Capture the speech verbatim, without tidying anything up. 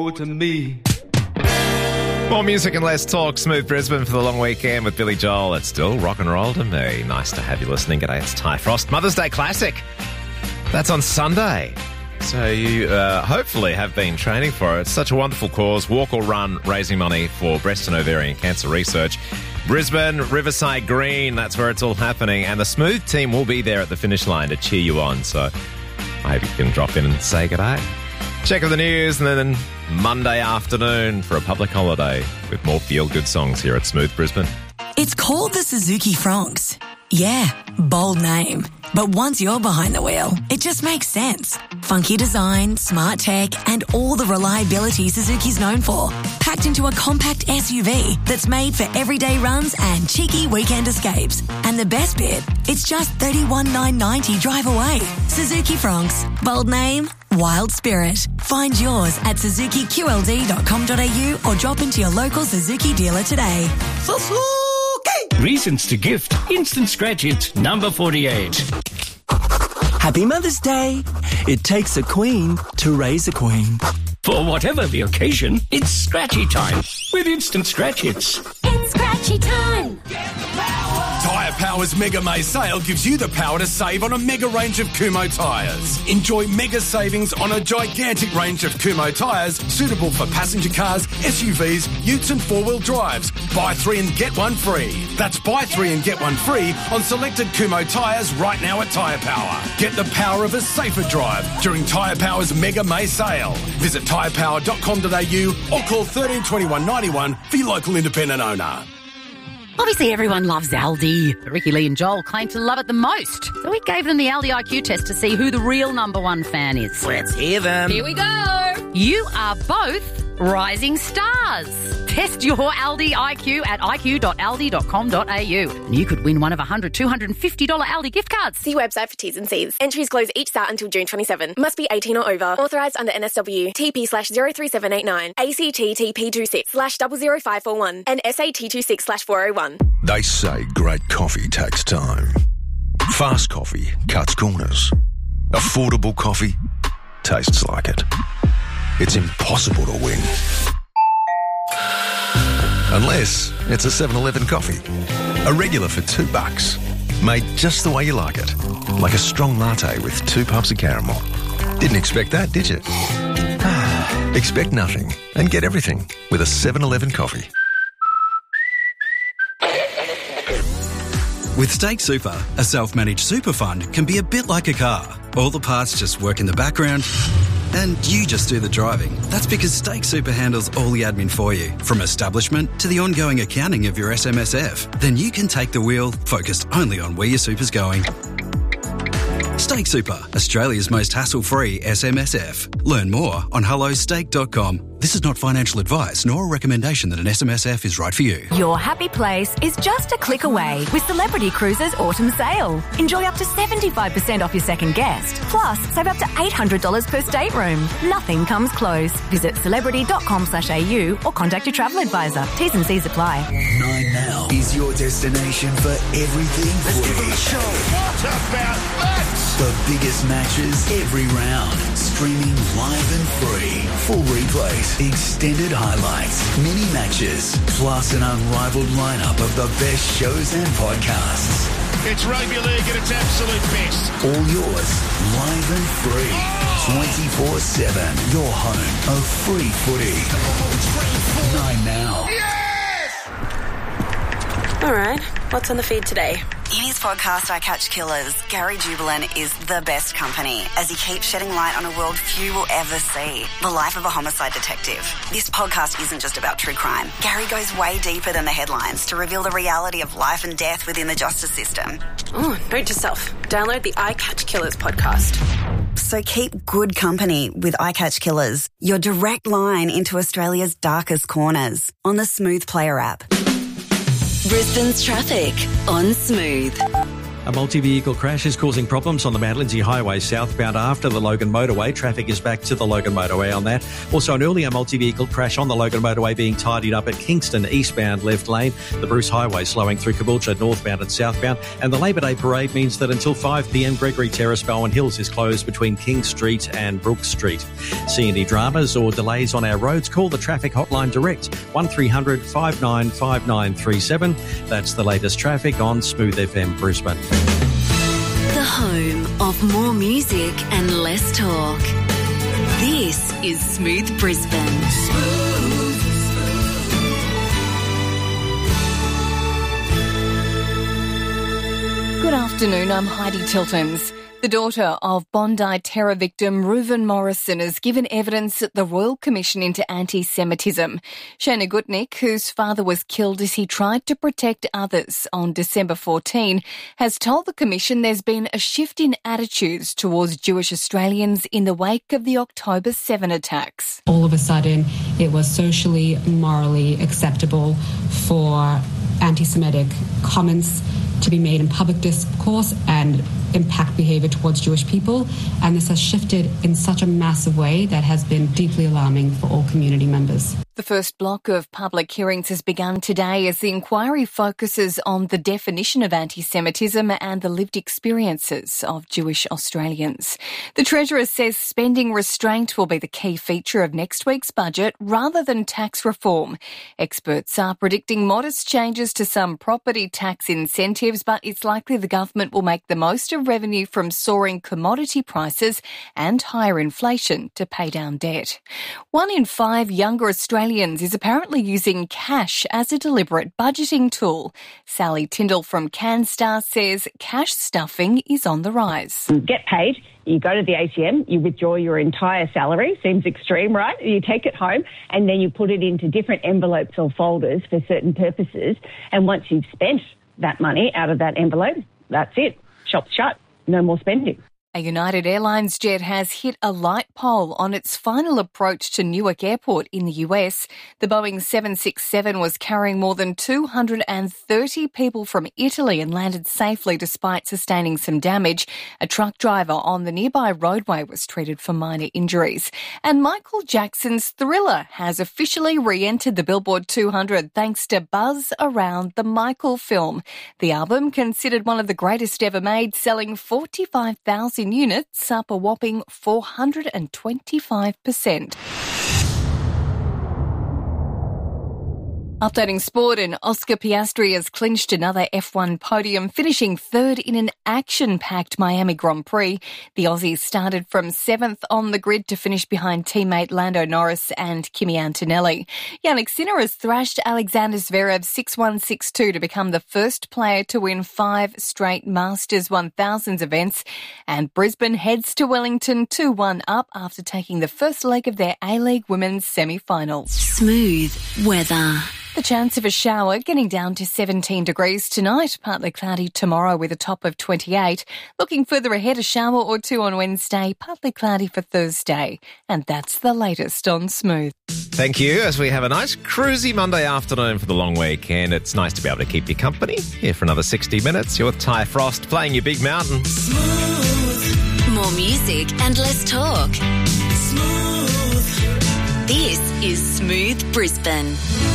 to me. More music and less talk. Smooth Brisbane for the long weekend with Billy Joel. It's still rock and roll to me. Nice to have you listening. G'day, it's Ty Frost. Mother's Day Classic. That's on Sunday. So you uh, hopefully have been training for it. It's such a wonderful cause. Walk or run, raising money for breast and ovarian cancer research. Brisbane, Riverside Green, that's where it's all happening. And the Smooth team will be there at the finish line to cheer you on. So I hope you can drop in and say g'day. Check out the news and then Monday afternoon for a public holiday with more feel-good songs here at Smooth Brisbane. It's called the Suzuki Fronx. Yeah, bold name. But once you're behind the wheel, it just makes sense. Funky design, smart tech, and all the reliability Suzuki's known for. Packed into a compact S U V that's made for everyday runs and cheeky weekend escapes. And the best bit, it's just thirty-one thousand nine hundred ninety drive away. Suzuki Fronx. Bold name, wild spirit. Find yours at suzuki q l d dot com dot a u or drop into your local Suzuki dealer today. Suzuki! Reasons to gift. Instant Scratch It's number forty-eight. Happy Mother's Day. It takes a queen to raise a queen. For whatever the occasion, it's Scratchy time with Instant Scratch It's. It's Scratchy time. Tyre Power's Mega May sale gives you the power to save on a mega range of Kumho tyres. Enjoy mega savings on a gigantic range of Kumho tyres suitable for passenger cars, S U Vs, utes and four-wheel drives. Buy three and get one free. That's buy three and get one free on selected Kumho tyres right now at Tyre Power. Get the power of a safer drive during Tyre Power's Mega May sale. Visit tyre power dot com dot a u or call thirteen twenty-one ninety-one for your local independent owner. Obviously, everyone loves Aldi. But Ricky Lee and Joel claim to love it the most. So we gave them the Aldi I Q test to see who the real number one fan is. Let's hear them. Here we go. You are both rising stars. Test your Aldi I Q at i q dot aldi dot com dot a u. And you could win one of one hundred, two hundred fifty dollars Aldi gift cards. See website for T's and C's. Entries close each start until June twenty-seventh. Must be eighteen or over. Authorised under N S W. T P slash zero three seven eight nine. A C T T P two six slash zero zero five four one. And S A T two six slash four oh one. They say great coffee takes time. Fast coffee cuts corners. Affordable coffee tastes like it. It's impossible to win. Unless it's a seven eleven coffee. A regular for two bucks. Made just the way you like it. Like a strong latte with two pumps of caramel. Didn't expect that, did you? Expect nothing and get everything with a seven eleven coffee. With Stake Super, a self-managed super fund can be a bit like a car. All the parts just work in the background and you just do the driving. That's because Stake Super handles all the admin for you, from establishment to the ongoing accounting of your S M S F. Then you can take the wheel, focused only on where your super's going. Stake Super, Australia's most hassle-free S M S F. Learn more on hello stake dot com. This is not financial advice nor a recommendation that an S M S F is right for you. Your happy place is just a click away with Celebrity Cruises Autumn Sale. Enjoy up to seventy-five percent off your second guest. Plus, save up to eight hundred dollars per stateroom. Nothing comes close. Visit celebrity dot com slash a u or contact your travel advisor. T's and C's apply. Nine Now is your destination for everything Let's footy. give them a show. What about that? The biggest matches every round. Streaming live and free. Full replays, extended highlights, mini matches, plus an unrivaled lineup of the best shows and podcasts. It's rugby league at its absolute best. All yours, live and free. twenty-four seven. Your home of free footy. Nine Now. All right, what's on the feed today? In his podcast, I Catch Killers, Gary Jubilant is the best company as he keeps shedding light on a world few will ever see, the life of a homicide detective. This podcast isn't just about true crime. Gary goes way deeper than the headlines to reveal the reality of life and death within the justice system. Oh, note to self. Download the I Catch Killers podcast. So keep good company with I Catch Killers, your direct line into Australia's darkest corners, on the Smooth Player app. Brisbane's traffic on Smooth. A multi-vehicle crash is causing problems on the Mount Lindesay Highway southbound after the Logan Motorway. Traffic is back to the Logan Motorway on that. Also, an earlier multi-vehicle crash on the Logan Motorway being tidied up at Kingston eastbound left lane. The Bruce Highway slowing through Caboolture northbound and southbound. And the Labor Day parade means that until five p m Gregory Terrace, Bowen Hills is closed between King Street and Brook Street. C and D dramas or delays on our roads? Call the traffic hotline direct, one three hundred five nine five nine three seven. That's the latest traffic on Smooth F M Brisbane. The home of more music and less talk. This is Smooth Brisbane. Good afternoon, I'm Heidi Tiltons. The daughter of Bondi terror victim Reuven Morrison has given evidence at the Royal Commission into Anti-Semitism. Shana Gutnick, whose father was killed as he tried to protect others on December fourteenth, has told the Commission there's been a shift in attitudes towards Jewish Australians in the wake of the October seventh attacks. All of a sudden, it was socially, morally acceptable for anti-Semitic comments to be made in public discourse and impact behaviour towards Jewish people, and this has shifted in such a massive way that has been deeply alarming for all community members. The first block of public hearings has begun today as the inquiry focuses on the definition of anti-Semitism and the lived experiences of Jewish Australians. The Treasurer says spending restraint will be the key feature of next week's budget rather than tax reform. Experts are predicting modest changes to some property tax incentives, but it's likely the government will make the most of revenue from soaring commodity prices and higher inflation to pay down debt. One in five younger Australians is apparently using cash as a deliberate budgeting tool. Sally Tyndall from CanStar says cash stuffing is on the rise. You get paid, you go to the A T M, you withdraw your entire salary, seems extreme, right? You take it home and then you put it into different envelopes or folders for certain purposes. And once you've spent that money out of that envelope, that's it. Shop's shut. No more spending. A United Airlines jet has hit a light pole on its final approach to Newark Airport in the U S. The Boeing seven sixty-seven was carrying more than two hundred thirty people from Italy and landed safely despite sustaining some damage. A truck driver on the nearby roadway was treated for minor injuries. And Michael Jackson's Thriller has officially re-entered the Billboard two hundred thanks to buzz around the Michael film. The album, considered one of the greatest ever made, selling forty-five thousand units, up a whopping four hundred twenty-five percent. Updating sport, and Oscar Piastri has clinched another F one podium, finishing third in an action-packed Miami Grand Prix. The Aussies started from seventh on the grid to finish behind teammate Lando Norris and Kimi Antonelli. Yannick Sinner has thrashed Alexander Zverev six one six two to become the first player to win five straight Masters one thousands events. And Brisbane heads to Wellington two one up after taking the first leg of their A-League Women's semi-final. Smooth weather. The chance of a shower getting down to seventeen degrees tonight, partly cloudy tomorrow with a top of twenty-eight. Looking further ahead, a shower or two on Wednesday, partly cloudy for Thursday. And that's the latest on Smooth. Thank you. As we have a nice cruisy Monday afternoon for the long weekend, it's nice to be able to keep you company here for another sixty minutes. You're with Ty Frost playing your big mountain. Smooth. More music and less talk. Smooth. This is Smooth Brisbane.